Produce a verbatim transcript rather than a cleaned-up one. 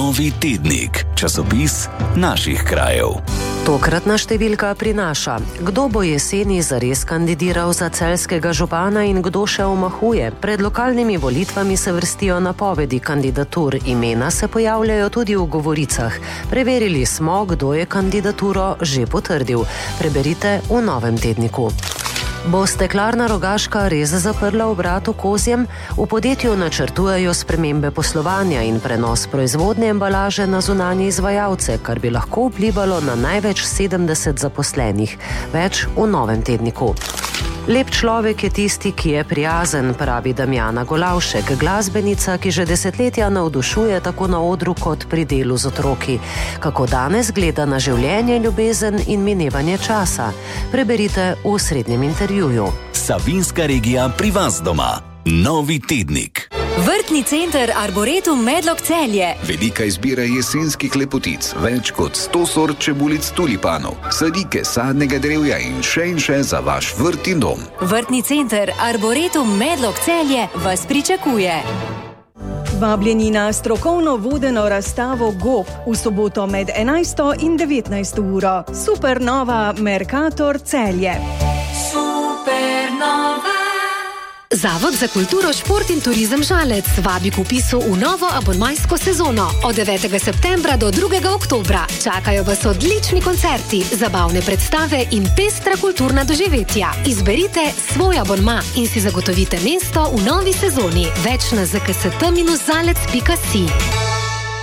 Novi tednik, časopis naših krajev. Tokratna številka prinaša, kdo bo jeseni zares kandidiral za celjskega župana in kdo še omahuje. Pred lokalnimi volitvami se vrstijo napovedi kandidatur, imena se pojavljajo tudi v govoricah. Preverili smo, kdo je kandidaturo že potrdil. Preberite v Novem tedniku. Bo steklarna Rogaška res zaprla obrat v Kozjem? V podjetju načrtujejo spremembe poslovanja in prenos proizvodne embalaže na zunanje izvajalce, kar bi lahko vplivalo na največ sedemdeset zaposlenih. Več v Novem tedniku. Lep človek je tisti, ki je prijazen, pravi Damjana Golavšek, glasbenica, ki že desetletja navdušuje tako na odru kot pri delu z otroki. Kako danes gleda na življenje, ljubezen in minevanje časa? Preberite v osrednjem intervjuju. Savinjska regija pri vas doma. Novi tednik. Vrtni center Arboretum Medlog Celje. Velika izbira jesenskih lepotic, več kot sto sort čebulic tulipanov, sadike sadnega drevja in še in še za vaš vrt in dom. Vrtni center Arboretum Medlog Celje vas pričakuje. Vabljeni na strokovno vodeno razstavo Gob v soboto med enajsto in devetnajsto uro. Supernova Mercator Celje. Supernova. Zavod za kulturo, šport in turizem Žalec vabi k vpisu v novo abonmajsko sezono. Od devetega septembra do drugega oktobra čakajo vas odlični koncerti, zabavne predstave in pestra kulturna doživetja. Izberite svoj abonma in si zagotovite mesto v novi sezoni. Več na z k s t dash žalec pika si.